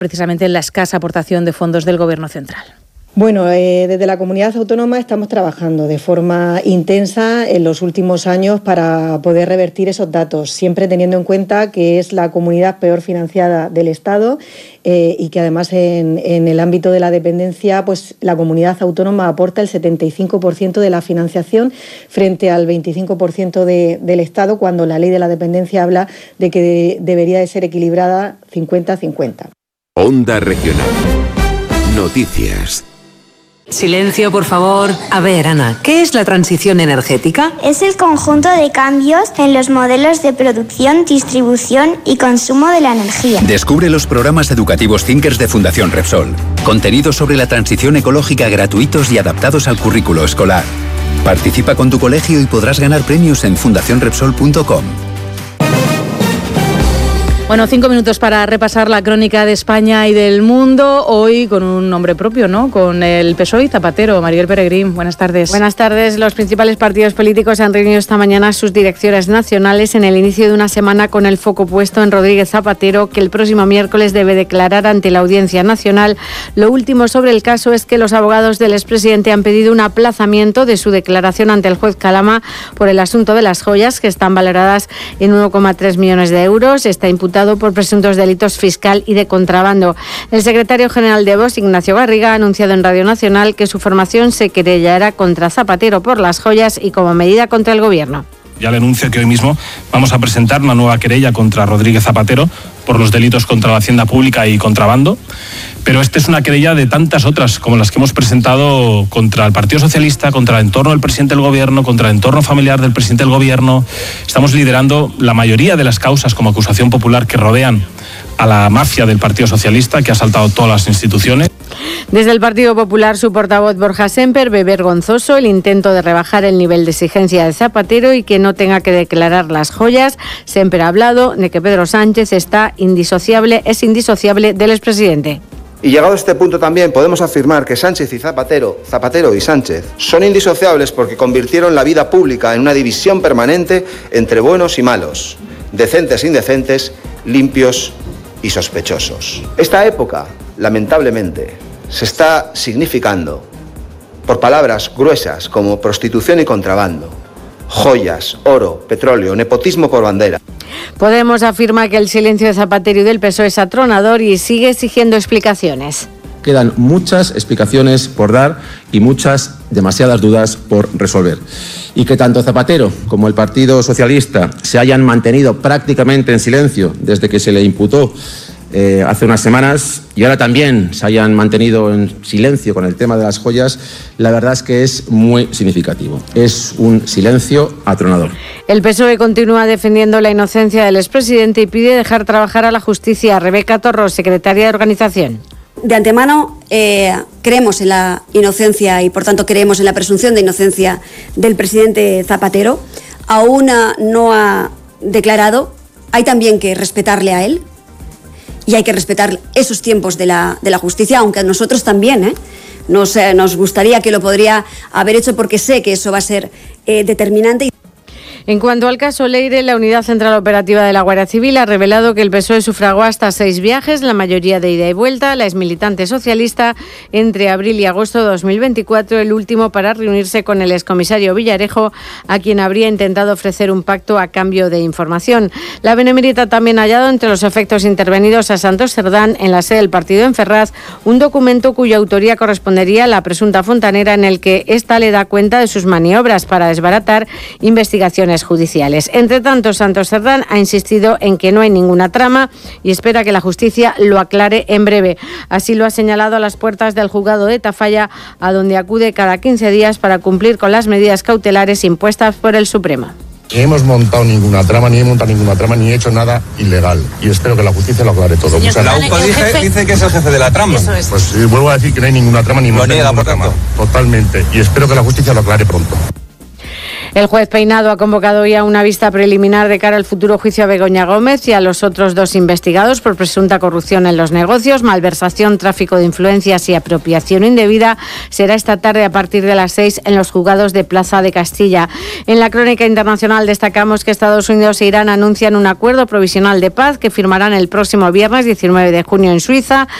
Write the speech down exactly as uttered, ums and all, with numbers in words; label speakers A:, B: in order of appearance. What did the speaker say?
A: precisamente en la escasa aportación de fondos del Gobierno central.
B: Bueno, eh, desde la comunidad autónoma estamos trabajando de forma intensa en los últimos años para poder revertir esos datos, siempre teniendo en cuenta que es la comunidad peor financiada del Estado eh, y que además en, en el ámbito de la dependencia, pues la comunidad autónoma aporta el setenta y cinco por ciento de la financiación frente al veinticinco por ciento de, del Estado, cuando la ley de la dependencia habla de que de, debería de ser equilibrada cincuenta cincuenta.
C: Onda Regional. Noticias.
D: Silencio, por favor. A ver, Ana, ¿qué es la transición energética?
E: Es el conjunto de cambios en los modelos de producción, distribución y consumo de la energía.
F: Descubre los programas educativos Thinkers de Fundación Repsol. Contenidos sobre la transición ecológica gratuitos y adaptados al currículo escolar. Participa con tu colegio y podrás ganar premios en fundación repsol punto com.
A: Bueno, cinco minutos para repasar la crónica de España y del mundo, hoy con un nombre propio, ¿no? Con el P S O E y Zapatero. Maribel Peregrín, buenas tardes.
G: Buenas tardes. Los principales partidos políticos han reunido esta mañana sus direcciones nacionales en el inicio de una semana con el foco puesto en Rodríguez Zapatero, que el próximo miércoles debe declarar ante la Audiencia Nacional. Lo último sobre el caso es que los abogados del expresidente han pedido un aplazamiento de su declaración ante el juez Calama por el asunto de las joyas, que están valoradas en uno coma tres millones de euros. Está imputado por presuntos delitos fiscal y de contrabando. El secretario general de Vox, Ignacio Garriga, ha anunciado en Radio Nacional que su formación se querellará contra Zapatero por las joyas y como medida contra el Gobierno.
H: Ya le anuncio que hoy mismo vamos a presentar una nueva querella contra Rodríguez Zapatero por los delitos contra la hacienda pública y contrabando, pero esta es una querella de tantas otras como las que hemos presentado contra el Partido Socialista, contra el entorno del presidente del Gobierno, contra el entorno familiar del presidente del Gobierno. Estamos liderando la mayoría de las causas como acusación popular que rodean a la mafia del Partido Socialista, que ha asaltado todas las instituciones.
G: Desde el Partido Popular, su portavoz Borja Sémper ve vergonzoso el intento de rebajar el nivel de exigencia de Zapatero y que no tenga que declarar las joyas. Sémper ha hablado de que Pedro Sánchez está indisociable, es indisociable del expresidente.
I: Y llegado a este punto también podemos afirmar que Sánchez y Zapatero, Zapatero y Sánchez, son indisociables porque convirtieron la vida pública en una división permanente entre buenos y malos, decentes e indecentes, limpios y sospechosos. Esta época, lamentablemente, se está significando por palabras gruesas como prostitución y contrabando, joyas, oro, petróleo, nepotismo por bandera.
G: Podemos afirma que el silencio de Zapatero y del P S O E es atronador y sigue exigiendo explicaciones.
J: Quedan muchas explicaciones por dar y muchas, demasiadas dudas por resolver. Y que tanto Zapatero como el Partido Socialista se hayan mantenido prácticamente en silencio desde que se le imputó eh, hace unas semanas y ahora también se hayan mantenido en silencio con el tema de las joyas, la verdad es que es muy significativo. Es un silencio atronador.
G: El P S O E continúa defendiendo la inocencia del expresidente y pide dejar trabajar a la justicia. Rebeca Torro, secretaria de organización.
K: De antemano, eh, creemos en la inocencia y, por tanto, creemos en la presunción de inocencia del presidente Zapatero. Aún no ha declarado. Hay también que respetarle a él y hay que respetar esos tiempos de la, de la justicia, aunque a nosotros también, ¿eh? Nos, eh, nos gustaría que lo podría haber hecho porque sé que eso va a ser eh, determinante.
G: En cuanto al caso Leire, la Unidad Central Operativa de la Guardia Civil ha revelado que el P S O E sufragó hasta seis viajes, la mayoría de ida y vuelta. La exmilitante socialista entre abril y agosto de dos mil veinticuatro, el último para reunirse con el excomisario Villarejo, a quien habría intentado ofrecer un pacto a cambio de información. La Benemérita también ha hallado entre los efectos intervenidos a Santos Cerdán, en la sede del partido en Ferraz, un documento cuya autoría correspondería a la presunta fontanera, en el que ésta le da cuenta de sus maniobras para desbaratar investigaciones judiciales. Entre tanto, Santos Cerdán ha insistido en que no hay ninguna trama y espera que la justicia lo aclare en breve. Así lo ha señalado a las puertas del juzgado de Tafalla, a donde acude cada quince días para cumplir con las medidas cautelares impuestas por el Supremo.
L: Ni hemos montado ninguna trama, ni he montado ninguna trama, ni he hecho nada ilegal. Y espero que la justicia lo aclare todo.
M: Señor, la UPA dice, dice que es el jefe de la trama.
L: Eso es. Pues eh, vuelvo a decir que no hay ninguna trama, ni
M: lo
L: montado
M: niega,
L: ninguna
M: por tanto.
L: trama. Totalmente. Y espero que la justicia lo aclare pronto.
G: El juez Peinado ha convocado hoy a una vista preliminar de cara al futuro juicio a Begoña Gómez y a los otros dos investigados por presunta corrupción en los negocios, malversación, tráfico de influencias y apropiación indebida. Será esta tarde a partir de las seis en los juzgados de Plaza de Castilla. En la crónica internacional destacamos que Estados Unidos e Irán anuncian un acuerdo provisional de paz que firmarán el próximo viernes diecinueve de junio en Suiza.